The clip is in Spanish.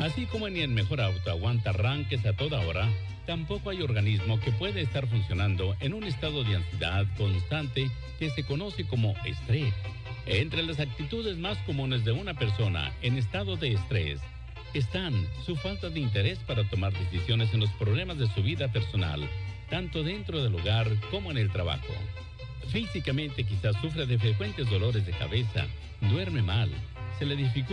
Así como ni el mejor auto aguanta arranques a toda hora, tampoco hay organismo que puede estar funcionando en un estado de ansiedad constante que se conoce como estrés. Entre las actitudes más comunes de una persona en estado de estrés están su falta de interés para tomar decisiones en los problemas de su vida personal, tanto dentro del hogar como en el trabajo. Físicamente quizás sufre de frecuentes dolores de cabeza, duerme mal, se le dificulta